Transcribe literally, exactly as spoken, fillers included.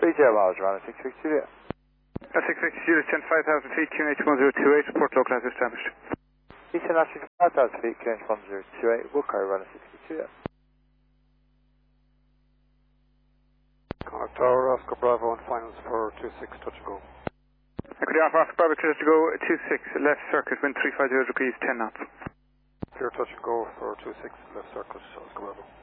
J miles, runner six six Juliet. Uh, six six Juliet, ten five thousand feet, Q N H one zero two eight, report local as established. Eastern National five thousand feet, Q N H one zero two eight, Wilco, runner six six Juliet. Contact Tower, Oscar Bravo and finals for two six, touch and go. Equity Alpha, Oscar Bravo, clear to go, two six, left circuit, wind three five zero degrees, ten knots. Clear touch and go for two six, left circle, Oscar Bravo.